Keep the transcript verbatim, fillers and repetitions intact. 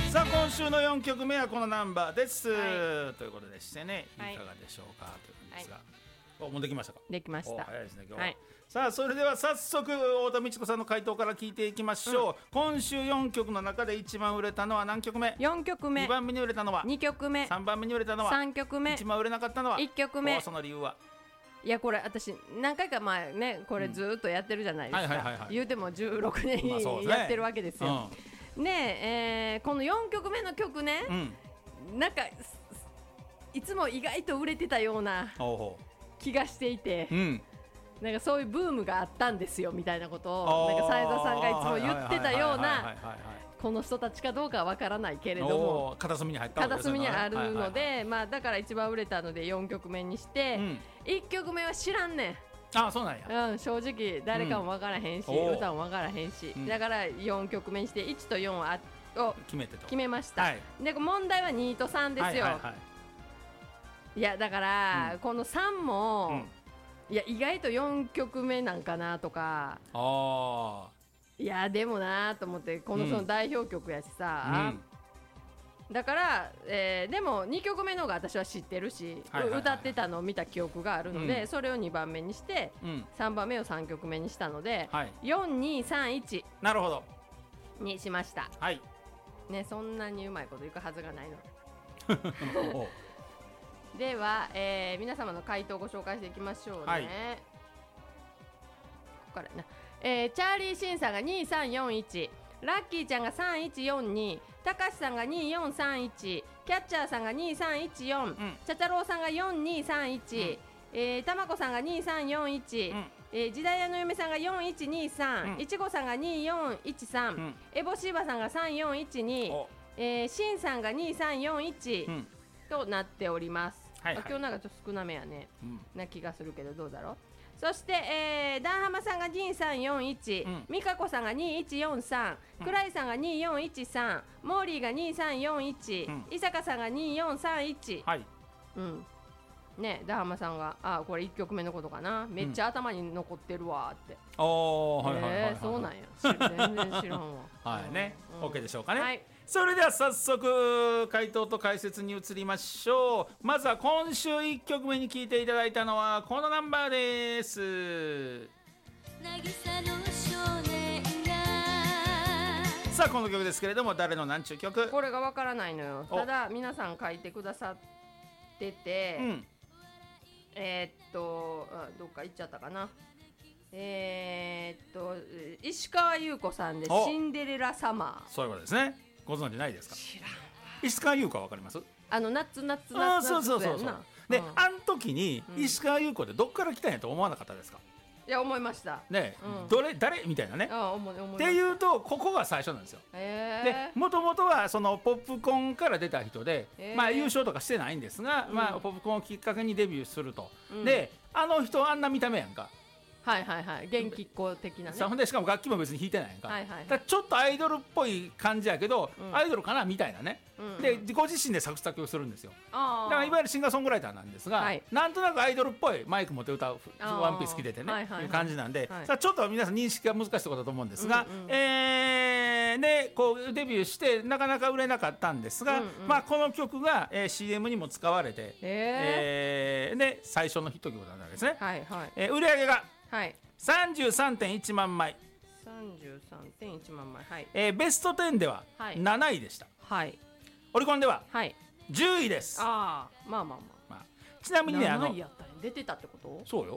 さあ今週のよんきょくめはこのナンバーです、 はということでしてね、いかがでしょうか、というんですが、 はおもうできましたか。 できました。 お早いですね今日は、 はい、 さあそれでは早速太田美智子さんの回答から聞いていきましょう、うん、今週よんきょくの中で一番売れたのは何曲目。 よんきょくめ。 にばんめに売れたのはにきょくめ。 さんばんめに売れたのはさんきょくめ。 一番売れなかったのはいっきょくめ。 その理由は。 いやこれ私何回か前ねこれずっとやってるじゃないですか。言うてもじゅうろくねんやってるわけですよ、うん、ねええー、このよんきょくめの曲ね、うん、なんかいつも意外と売れてたような気がしていて、うん、なんかそういうブームがあったんですよみたいなことをなんか斉田さんがいつも言ってたような、この人たちかどうかはわからないけれども片隅に入ったわけですね。 片隅にあるので、はいはいはい、まあ、だから一番売れたのでよんきょくめにして、うん、いっきょくめは知らんねん。 ああそうなんや、 うん、正直誰かもわからへんし、うん、歌もわからへんし、うん、だからよんきょくめにしていちとよんを決めてと決めました、 はい、 で問題はにとさんですよ、はいはいはい、いやだから、うん、このさんも、うん、いや意外とよんきょくめなんかなとか、あいやでもなと思って、このその代表曲やしさ、うん、だから、えー、でもにきょくめの方が私は知ってるし、はいはいはいはい、歌ってたのを見た記憶があるので、うん、それをにばんめにして、うん、さんばんめをさんきょくめにしたので、はい、よんにさんいちなるほどにしました、 はいね、そんなにうまいこといくはずがないのでは、えー、皆様の回答をご紹介していきましょうね、はい、ここからな、えー、チャーリーシンさんがにさんよんいち、ラッキーちゃんがさんいちよんに、たかしさんがによんさんいち、キャッチャーさんがにさんいちよん、うん、チャチャローさんがよんにさんいち、うん、えー、たまこさんがにさんよんいち、うん、えー、時代屋の嫁さんがよんいちにさん、うん、いちごさんがによんいちさん、うん、エボシーバさんがさんよんいちに、えー、シンさんがにさんよんいち、うん、となっております、はいはい、今日なんかちょっと少なめやね、うん、な気がするけどどうだろう。そして、えー、ダンハマさんがにさんよんいち、うん、ミカコさんがにいちよんさん、うん、クライさんがによんいちさん、モーリーがにさんよんいち、うん、伊坂さんがによんさんいち、はい、うんね、ダンハマさんがあこれいっきょくめのことかな、めっちゃ頭に残ってるわって、うん、ああはいはいはい、はい、そうなんや全然知らんわはいね、うん、OK でしょうかね、 はい、 それでは早速回答と解説に移りましょう。まずは今週いっきょくめに聴いていただいたのはこのナンバーです。さあこの曲ですけれども誰の何ちゅう曲。 これがわからないのよ。ただ皆さん書いてくださってて、うん、えー、っとどっか行っちゃったかな、えー、っと石川優子さんでシンデレラサマー。 そういうことですね。ご存知ないですか。 知らんわ。 石川優子はわかります。 あの夏夏夏夏そうそうそうそうで、うん、あの時に石川優子ってどっから来たんやと思わなかったですか。 いや思いましたね、うん、どれ誰みたいなね。あ思い思いっていうとここが最初なんですよ。でもともとはそのポップコーンから出た人で、まあ、優勝とかしてないんですが、うん、まあ、ポップコーンをきっかけにデビューすると、うん、であの人あんな見た目やんか。 はいはいはい、元気っ子的なね。 ほんでしかも楽器も別に弾いてないやんか、 はいはいはい、 だちょっとアイドルっぽい感じやけど、うん、アイドルかなみたいなね、うんうん、でご自身で作詞作曲するんですよ。だからいわゆるシンガーソングライターなんですが、はい、なんとなくアイドルっぽいマイク持って歌うワンピース着ててね、はいはいはい、いう感じなんで、はい、さちょっと皆さん認識が難しいところだと思うんですが、うんうん、えー、でこうデビューしてなかなか売れなかったんですが、うんうん、まあ、この曲が、えー、シーエム にも使われて、えーえー、で最初のヒット曲なんですね、はいはい、えー、売り上げが、はい、さんじゅうさんてんいちまんまい、 さんじゅうさんてんいちまんまい、はい、 えー、ベストじゅうではなないでした、はい、オリコンではじゅういです。 ああ、まあまあまあ、 まあ、ちなみにね、 なないやったら出てたってこと。 そうよ。